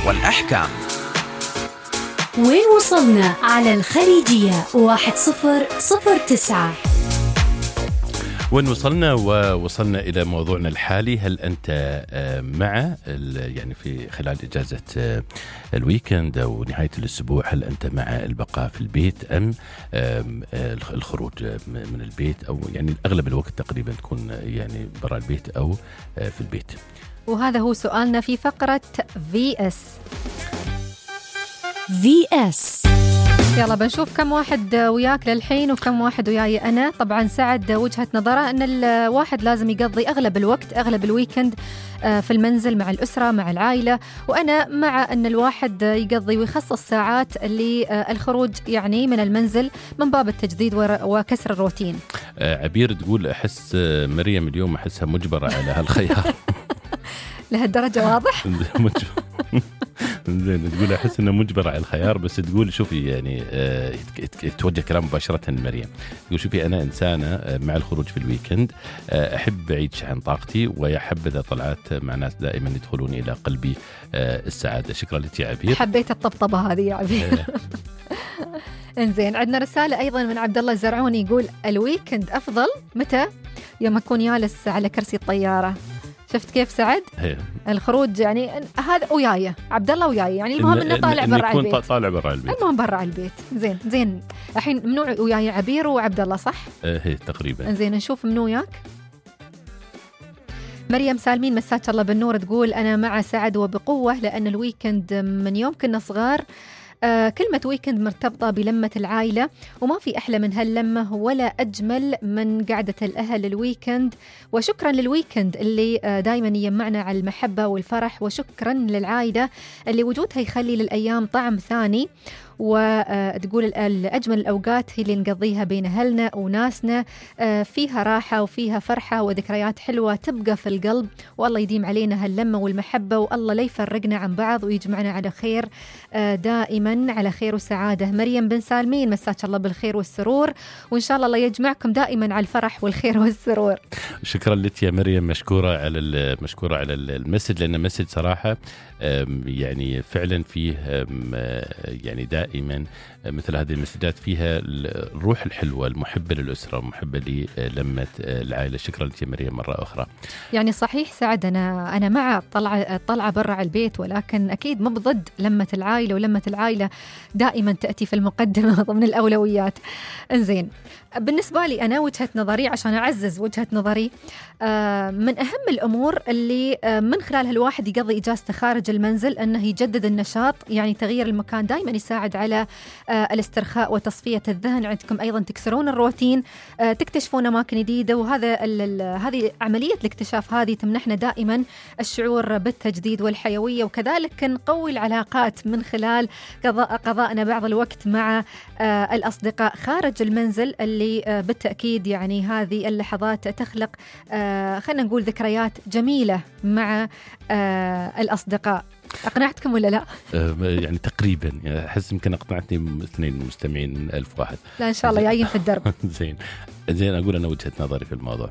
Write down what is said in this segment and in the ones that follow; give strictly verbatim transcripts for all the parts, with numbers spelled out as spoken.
والأحكام. وين وصلنا على الخليجية واحد صفر صفر تسعة. وين وصلنا؟ ووصلنا إلى موضوعنا الحالي. هل أنت مع يعني في خلال إجازة الويكند أو نهاية الأسبوع، هل أنت مع البقاء في البيت أم الخروج من البيت، أو يعني أغلب الوقت تقريبا تكون يعني برا البيت أو في البيت؟ وهذا هو سؤالنا في فقرة في اس في اس. يلا بنشوف كم واحد وياك للحين وكم واحد وياي أنا. طبعا سعد وجهة نظره أن الواحد لازم يقضي أغلب الوقت أغلب الويكند في المنزل مع الأسرة مع العائلة، وأنا مع أن الواحد يقضي ويخصص ساعات للخروج يعني من المنزل من باب التجديد وكسر الروتين. عبير تقول أحس مريم اليوم أحسها مجبرة على هالخيار. لهالدرجة واضح؟ زين، تقول أحس إنه مجبرة على الخيار، بس تقول شوفي يعني آه توجه كلام مباشرة لمريم. تقول شوفي أنا إنسانة آه مع الخروج في الويكند آه أحب أعيد شحن طاقتي، ويحب إذا طلعت مع ناس دائما يدخلون إلى قلبي آه السعادة. شكرا لك يا عبير. حبيت الطبطبة هذه يا عبير. إنزين، عندنا رسالة أيضا من عبد الله الزرعوني يقول الويكند أفضل متى؟ يوم أكون جالس على كرسي الطيارة. شفت كيف سعد؟ هي. الخروج يعني هذا وياي عبد الله وياي، يعني المهم انه طالع برا البيت. طالع برا البيت. المهم برا البيت. زين زين الحين منو وياي؟ عبير وعبد الله صح؟ ايه هي تقريبا. زين نشوف منو وياك. مريم سالمين مساك الله بالنور تقول انا مع سعد وبقوة، لان الويكند من يوم كنا صغار آه كلمة ويكند مرتبطة بلمة العائلة، وما في أحلى من هاللمة ولا أجمل من قعدة الأهل الويكند. وشكرا للويكند اللي آه دايما يجمعنا على المحبة والفرح، وشكرا للعائلة اللي وجودها يخلي للأيام طعم ثاني. وتقول الأجمل الأوقات هي اللي نقضيها بين أهلنا وناسنا، فيها راحة وفيها فرحة وذكريات حلوة تبقى في القلب، والله يديم علينا هاللمة والمحبة، والله لا يفرقنا عن بعض ويجمعنا على خير دائما، على خير وسعادة. مريم بن سالمين مساك الله بالخير والسرور، وإن شاء الله الله يجمعكم دائما على الفرح والخير والسرور. شكرا لك يا مريم، مشكورة على مشكورة على المسج، لأن مسج صراحة يعني فعلا فيه يعني دائما مثل هذه المسجات فيها الروح الحلوة المحبة للأسرة ومحبة للمة العائلة. شكرا لك يا مريم مرة أخرى. يعني صحيح سعد، أنا أنا مع طلعة طلعة برا البيت، ولكن أكيد مو بضد لمة العائلة، ولمة العائلة دائما تأتي في المقدمة ضمن الأولويات. إنزين، بالنسبة لي أنا وجهة نظري عشان أعزز وجهة نظري، من أهم الأمور اللي من خلالها الواحد يقضي إجازته خارج المنزل أنه يجدد النشاط. يعني تغيير المكان دائما يساعد على الاسترخاء وتصفية الذهن. عندكم أيضا تكسرون الروتين، تكتشفون أماكن جديدة، وهذا هذه عملية الاكتشاف هذه تمنحنا دائما الشعور بالتجديد والحيوية، وكذلك نقوي العلاقات من خلال قضاء قضاءنا بعض الوقت مع الأصدقاء خارج المنزل، اللي بالتأكيد يعني هذه اللحظات تخلق خلينا نقول ذكريات جميلة مع الأصدقاء. أقنعتكم ولا لا؟ يعني تقريبا، يعني أحس يمكن أقنعتني اثنين مستمعين من ألف واحد. لا إن شاء الله جايين في الدرب. زين زين أقول أنا وجهة نظري في الموضوع.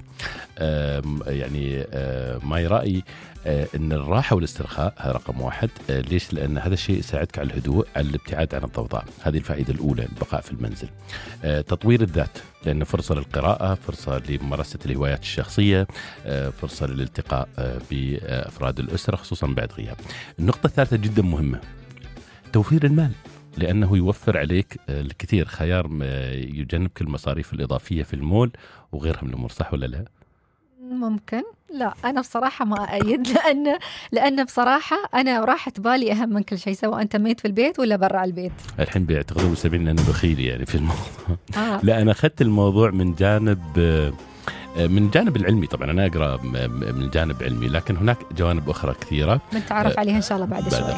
يعني ما رأيي أن الراحة والاسترخاء رقم واحد. ليش؟ لأن هذا الشيء يساعدك على الهدوء، على الابتعاد عن الضوضاء. هذه الفائدة الأولى، البقاء في المنزل. تطوير الذات، لأن فرصة للقراءة، فرصة لممارسة الهوايات الشخصية، فرصة للالتقاء بأفراد الأسرة خصوصا بعد غياب. النقطة الثالثة جدا مهمة، توفير المال، لأنه يوفر عليك الكثير. خيار يجنبك المصاريف الإضافية في المول وغيرها من الأمور. صح ولا لا؟ ممكن. لا أنا بصراحة ما أيد، لأن لأن بصراحة أنا راحة بالي أهم من كل شيء، سواء أنت ميت في البيت ولا برا البيت. الحين بيعتقدوا مسبين أنه بخيل يعني في الموضوع. آه. لا أنا أخذت الموضوع من جانب من الجانب العلمي. طبعا أنا أقرأ من جانب علمي، لكن هناك جوانب أخرى كثيرة بنتعرف عليها إن شاء الله بعد شوي.